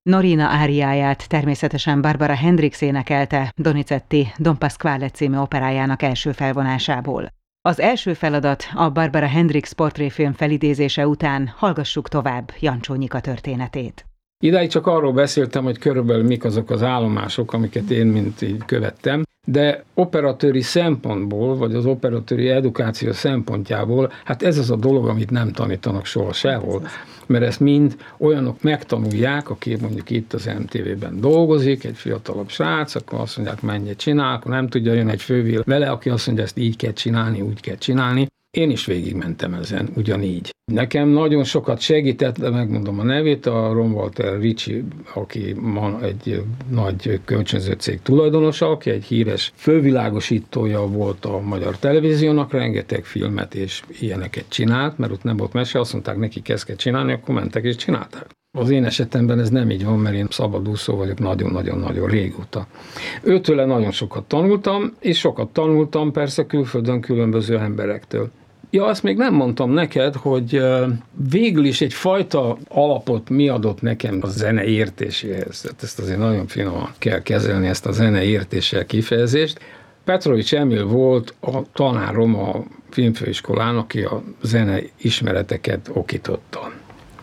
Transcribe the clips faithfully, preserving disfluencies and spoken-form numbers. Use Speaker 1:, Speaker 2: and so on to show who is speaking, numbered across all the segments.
Speaker 1: Norina áriáját természetesen Barbara Hendricks énekelte Donizetti Don Pasquale című operájának első felvonásából. Az első feladat a Barbara Hendricks portréfilm felidézése után hallgassuk tovább Jancsó-Nyika történetét.
Speaker 2: Idáig csak arról beszéltem, hogy körülbelül mik azok az állomások, amiket én mint így követtem, de operatőri szempontból, vagy az operatőri edukáció szempontjából, hát ez az a dolog, amit nem tanítanak soha sehol, mert ezt mind olyanok megtanulják, aki mondjuk itt az em té vében dolgozik, egy fiatalabb srác, akkor azt mondják, mennyit csinál, akkor nem tudja, jön egy fővél vele, aki azt mondja, ezt így kell csinálni, úgy kell csinálni. Én is végigmentem ezen, ugyanígy. Nekem nagyon sokat segített, de megmondom a nevét, a Ron Walter Ritchie, aki ma egy nagy kölcsönző cég tulajdonosa, aki egy híres fölvilágosítója volt a magyar televíziónak, rengeteg filmet és ilyeneket csinált, mert ott nem volt mese, azt mondták, nekik ezt kell csinálni, akkor mentek és csinálták. Az én esetemben ez nem így van, mert én szabadúszó vagyok nagyon-nagyon-nagyon régóta. Őtőle nagyon sokat tanultam, és sokat tanultam persze külföldön különböző emberektől. Ja, azt még nem mondtam neked, hogy végül is egyfajta alapot mi adott nekem a zene értéséhez. Ezt azért nagyon finoman kell kezelni, ezt a zene értéssel kifejezést. Petrovics Emil volt a tanárom a filmfőiskolán, aki a zene ismereteket okította.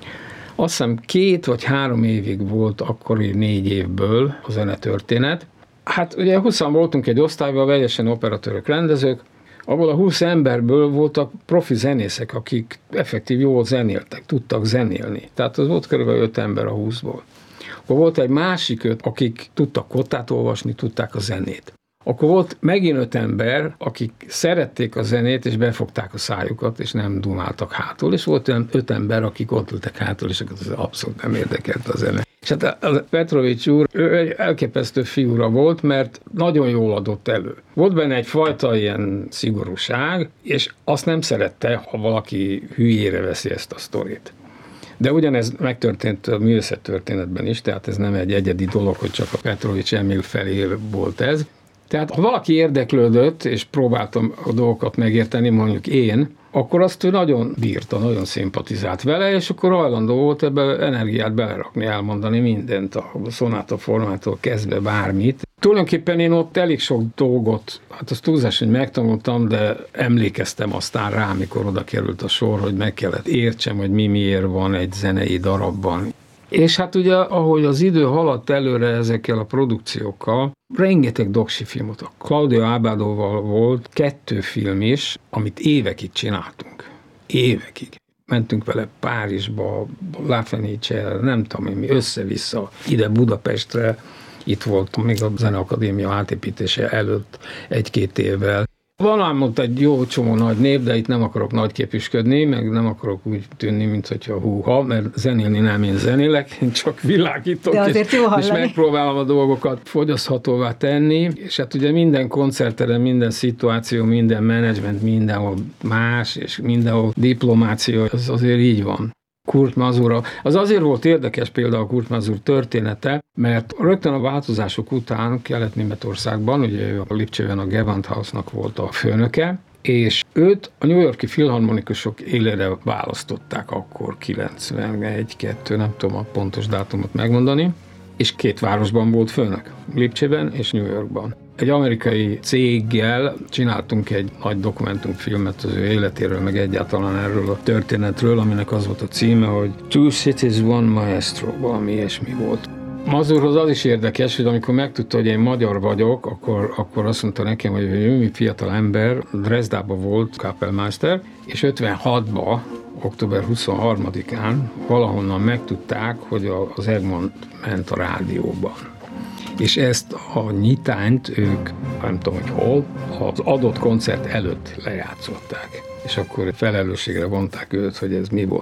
Speaker 2: Azt hiszem két vagy három évig volt akkori négy évből a zenetörténet. Hát ugye húszan voltunk egy osztályban, vegyesen operatőrök, rendezők, ahol a húsz emberből voltak profi zenészek, akik effektív jól zenéltek, tudtak zenélni. Tehát az volt körülbelül öt ember a húszból. Akkor volt egy másik öt, akik tudtak kottát olvasni, tudták a zenét. Akkor volt megint öt ember, akik szerették a zenét, és befogták a szájukat, és nem dumáltak hátul, és volt olyan öt ember, akik ott ültek hátul, és az abszolút nem érdekelt a zene. És hát a Petrovics úr, ő egy elképesztő figura volt, mert nagyon jól adott elő. Volt benne egyfajta ilyen szigorúság, és azt nem szerette, ha valaki hülyére veszi ezt a sztorit. De ugyanez megtörtént a művészettörténetben is, tehát ez nem egy egyedi dolog, hogy csak a Petrovics Emil felé volt ez. Tehát ha valaki érdeklődött, és próbáltam a dolgokat megérteni, mondjuk én, akkor azt ő nagyon bírta, nagyon szimpatizált vele, és akkor hajlandó volt ebbe energiát belerakni, elmondani mindent, a szonáta formától kezdve bármit. Tulajdonképpen én ott elég sok dolgot, hát az túlzás, hogy megtanultam, de emlékeztem aztán rá, mikor oda került a sor, hogy meg kellett értsem, hogy mi miért van egy zenei darabban. És hát ugye, ahogy az idő haladt előre ezekkel a produkciókkal, rengeteg doksi filmot. A Claudio Abbadóval volt kettő film is, amit évekig csináltunk. Évekig. Mentünk vele Párizsba, La Fenice, nem tudom mi, össze-vissza, ide Budapestre. Itt volt még a Zeneakadémia átépítése előtt egy-két évvel. Van ám ott egy jó csomó nagy név, de itt nem akarok nagyképűsködni, meg nem akarok úgy tűnni, mint hogyha húha, mert zenélni nem én zenélek, én csak világítok, és, és megpróbálom a dolgokat fogyaszthatóvá tenni, és hát ugye minden koncerteren, minden szituáció, minden menedzsment, mindenhol más, és mindenhol diplomácia, az azért így van. Kurt Masur. Az azért volt érdekes például a Kurt Masur története, mert rögtön a változások után Kelet-Németországban, ugye a Lipcsében a Gewandhausnak volt a főnöke, és őt a New York-i filharmonikusok élére választották akkor kilencvenegy kettő, nem tudom a pontos dátumot megmondani, és két városban volt főnök, Lipcsében és New Yorkban. Egy amerikai céggel csináltunk egy nagy dokumentumfilmet az ő életéről, meg egyáltalán erről a történetről, aminek az volt a címe, hogy Two Cities, One Maestro, valami ilyesmi volt. Mazurhoz az is érdekes, hogy amikor megtudta, hogy én magyar vagyok, akkor, akkor azt mondta nekem, hogy ő fiatal ember, Dresdában volt Kapellmeister, és ötvenhatban, október huszonharmadikán valahonnan megtudták, hogy az Egmont ment a rádióban. És ezt a nyitányt ők, nem tudom, hogy hol, az adott koncert előtt lejátszották. És akkor felelősségre vonták őt, hogy ez mi volt.